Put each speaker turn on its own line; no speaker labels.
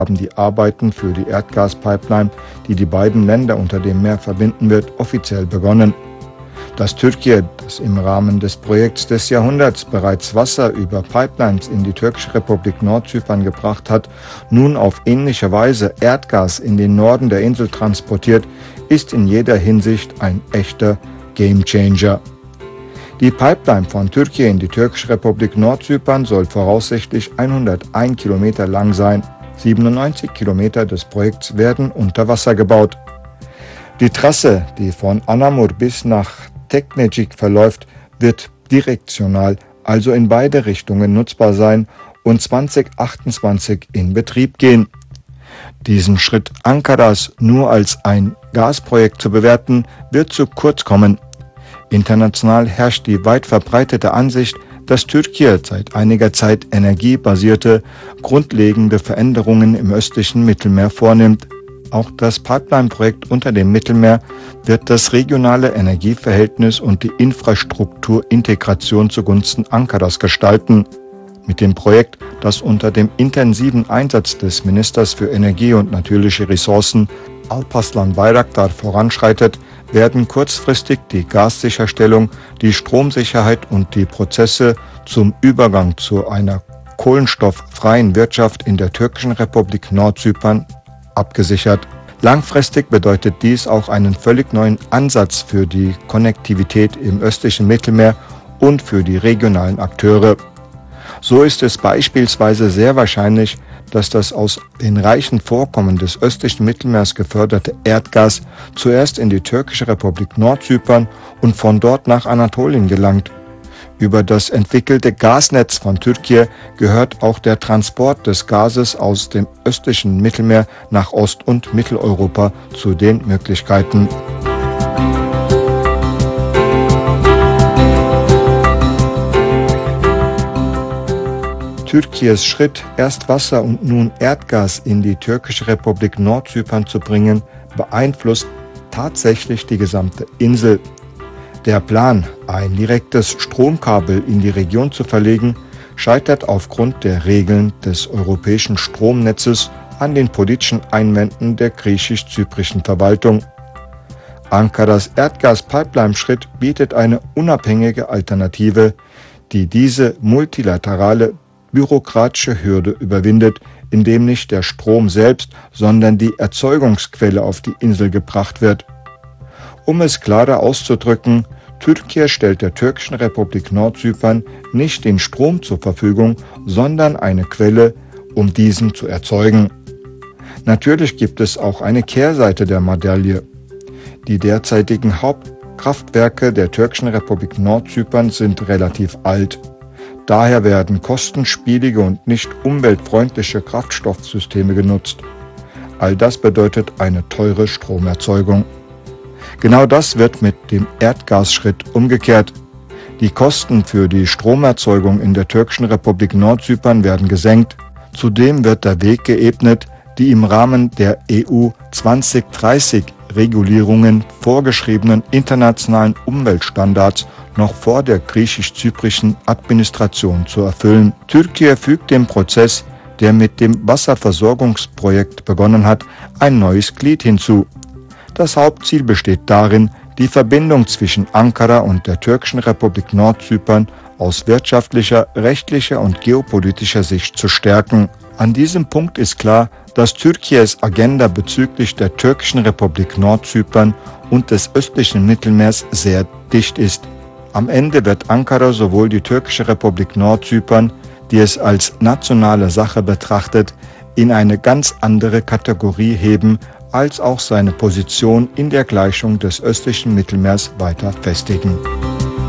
haben die Arbeiten für die Erdgaspipeline, die die beiden Länder unter dem Meer verbinden wird, offiziell begonnen. Dass Türkei, das im Rahmen des Projekts des Jahrhunderts bereits Wasser über Pipelines in die türkische Republik Nordzypern gebracht hat, nun auf ähnliche Weise Erdgas in den Norden der Insel transportiert, ist in jeder Hinsicht ein echter Gamechanger. Die Pipeline von Türkei in die türkische Republik Nordzypern soll voraussichtlich 101 Kilometer lang sein. 97 Kilometer des Projekts werden unter Wasser gebaut. Die Trasse, die von Anamur bis nach Teknecik verläuft, wird direktional, also in beide Richtungen nutzbar sein und 2028 in Betrieb gehen. Diesen Schritt Ankaras nur als ein Gasprojekt zu bewerten, wird zu kurz kommen. International herrscht die weit verbreitete Ansicht, dass Türkei seit einiger Zeit energiebasierte, grundlegende Veränderungen im östlichen Mittelmeer vornimmt. Auch das Pipeline-Projekt unter dem Mittelmeer wird das regionale Energieverhältnis und die Infrastrukturintegration zugunsten Ankaras gestalten. Mit dem Projekt, das unter dem intensiven Einsatz des Ministers für Energie und natürliche Ressourcen Alparslan Bayraktar voranschreitet, werden kurzfristig die Gassicherstellung, die Stromsicherheit und die Prozesse zum Übergang zu einer kohlenstofffreien Wirtschaft in der türkischen Republik Nordzypern abgesichert. Langfristig bedeutet dies auch einen völlig neuen Ansatz für die Konnektivität im östlichen Mittelmeer und für die regionalen Akteure. So ist es beispielsweise sehr wahrscheinlich, dass das aus den reichen Vorkommen des östlichen Mittelmeers geförderte Erdgas zuerst in die türkische Republik Nordzypern und von dort nach Anatolien gelangt. Über das entwickelte Gasnetz von Türkei gehört auch der Transport des Gases aus dem östlichen Mittelmeer nach Ost- und Mitteleuropa zu den Möglichkeiten. Türkis Schritt, erst Wasser und nun Erdgas in die türkische Republik Nordzypern zu bringen, beeinflusst tatsächlich die gesamte Insel. Der Plan, ein direktes Stromkabel in die Region zu verlegen, scheitert aufgrund der Regeln des europäischen Stromnetzes an den politischen Einwänden der griechisch-zyprischen Verwaltung. Ankaras Erdgas-Pipeline-Schritt bietet eine unabhängige Alternative, die diese multilaterale bürokratische Hürde überwindet, indem nicht der Strom selbst, sondern die Erzeugungsquelle auf die Insel gebracht wird. Um es klarer auszudrücken, Türkei stellt der türkischen Republik Nordzypern nicht den Strom zur Verfügung, sondern eine Quelle, um diesen zu erzeugen. Natürlich gibt es auch eine Kehrseite der Medaille. Die derzeitigen Hauptkraftwerke der türkischen Republik Nordzypern sind relativ alt. Daher werden kostenspielige und nicht umweltfreundliche Kraftstoffsysteme genutzt. All das bedeutet eine teure Stromerzeugung. Genau das wird mit dem Erdgasschritt umgekehrt. Die Kosten für die Stromerzeugung in der türkischen Republik Nordzypern werden gesenkt. Zudem wird der Weg geebnet, die im Rahmen der EU 2030 Regulierungen vorgeschriebenen internationalen Umweltstandards noch vor der griechisch-zyprischen Administration zu erfüllen. Türkei fügt dem Prozess, der mit dem Wasserversorgungsprojekt begonnen hat, ein neues Glied hinzu. Das Hauptziel besteht darin, die Verbindung zwischen Ankara und der türkischen Republik Nordzypern aus wirtschaftlicher, rechtlicher und geopolitischer Sicht zu stärken. An diesem Punkt ist klar, dass Türkeis Agenda bezüglich der türkischen Republik Nordzypern und des östlichen Mittelmeers sehr dicht ist. Am Ende wird Ankara sowohl die türkische Republik Nordzypern, die es als nationale Sache betrachtet, in eine ganz andere Kategorie heben, als auch seine Position in der Gleichung des östlichen Mittelmeers weiter festigen.